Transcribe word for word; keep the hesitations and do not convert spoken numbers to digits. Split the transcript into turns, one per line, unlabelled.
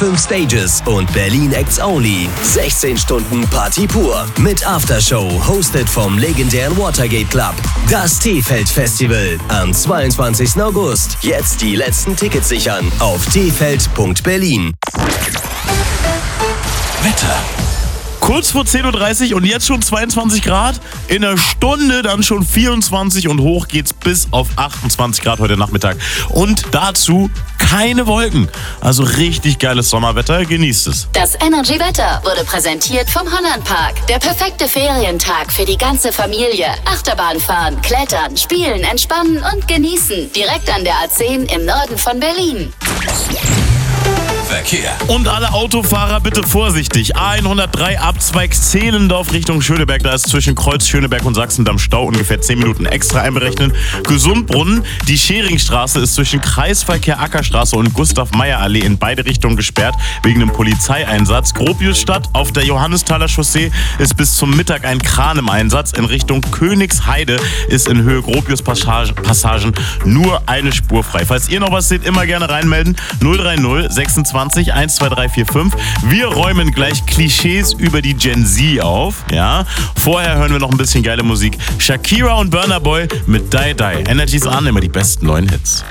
fünf Stages und Berlin Acts Only. sechzehn Stunden Party pur mit Aftershow, hosted vom legendären Watergate Club. Das T-Feld Festival am zweiundzwanzigsten August. Jetzt die letzten Tickets sichern auf t feld punkt berlin.
Wetter. Kurz vor zehn Uhr dreißig und jetzt schon zweiundzwanzig Grad. In einer Stunde dann schon vierundzwanzig und hoch geht's bis auf achtundzwanzig Grad heute Nachmittag. Und dazu keine Wolken. Also richtig geiles Sommerwetter. Genießt es.
Das Energy Wetter wurde präsentiert vom Hollandpark. Der perfekte Ferientag für die ganze Familie. Achterbahn fahren, klettern, spielen, entspannen und genießen. Direkt an der A zehn im Norden von Berlin.
Verkehr. Und alle Autofahrer bitte vorsichtig. A hundertdrei Abzweig Zehlendorf Richtung Schöneberg. Da ist zwischen Kreuz Schöneberg und Sachsendamm Stau, ungefähr zehn Minuten extra einberechnen. Gesundbrunnen. Die Scheringstraße ist zwischen Kreisverkehr Ackerstraße und Gustav-Meyer-Allee in beide Richtungen gesperrt wegen einem Polizeieinsatz. Gropiusstadt auf der Johannesthaler Chaussee ist bis zum Mittag ein Kran im Einsatz. In Richtung Königsheide ist in Höhe Gropius-Passagen nur eine Spur frei. Falls ihr noch was seht, immer gerne reinmelden. null drei null sechsundzwanzig eins zwei drei vier fünf. Wir räumen gleich Klischees über die Gen Z auf. Ja, vorher hören wir noch ein bisschen geile Musik. Shakira und Burna Boy mit Die Die. Energy's an, immer die besten neuen Hits.